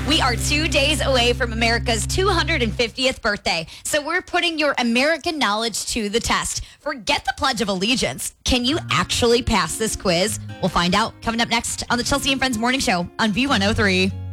We are 2 days away from America's 250th birthday, so we're putting your American knowledge to the test. Forget the Pledge of Allegiance. Can you actually pass this quiz? We'll find out coming up next on the Chelsea and Friends Morning Show on V103.